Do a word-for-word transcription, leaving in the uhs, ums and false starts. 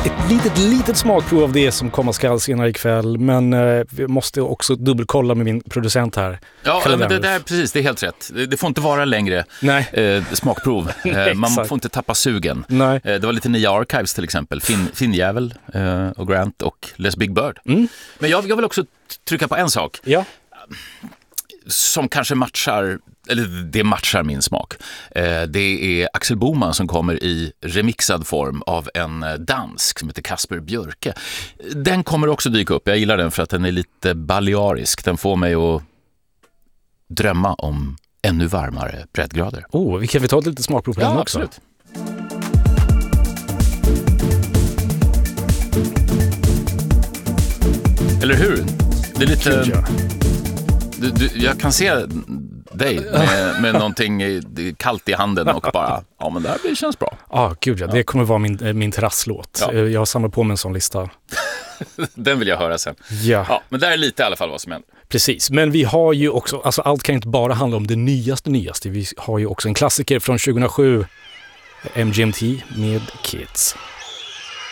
ett litet, litet smakprov av det som kommer skall senare ikväll. Men eh, vi måste också dubbelkolla med min producent här. Ja, men det där, precis, det är helt rätt. Det får inte vara längre Nej. Eh, smakprov. Eh, man får inte tappa sugen. Nej. Eh, det var lite nya archives till exempel. Finn, Finnjävel eh, och Grant och Les Big Bird. Mm. Men jag, jag vill också trycka på en sak. Ja. Som kanske matchar, eller det matchar min smak. Eh, det är Axel Boman som kommer i remixad form av en dansk som heter Kasper Björke. Den kommer också dyka upp. Jag gillar den för att den är lite balearisk. Den får mig att drömma om ännu varmare breddgrader. Oh, vi kan vi ta ett litet smakprov på ja, den också? Absolut. Eller hur? Det är lite... Gud, ja. Du, du, jag kan se dig med, med någonting kallt i handen och bara, ja men det här blir, känns bra. Ah, gud ja, det kommer vara min, min terrasslåt. Ja. Jag har samlat på mig en sån lista. Den vill jag höra sen. Ja. Ja, men där är lite i alla fall vad som händer. Precis, men vi har ju också, alltså allt kan inte bara handla om det nyaste nyaste. Vi har ju också en klassiker från tjugohundrasju, M G M T med Kids.